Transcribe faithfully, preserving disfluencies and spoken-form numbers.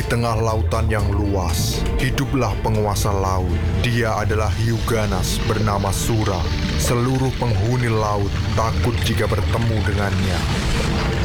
Di tengah lautan yang luas, hiduplah penguasa laut. Dia adalah hiu ganas bernama Sura. Seluruh penghuni laut takut jika bertemu dengannya.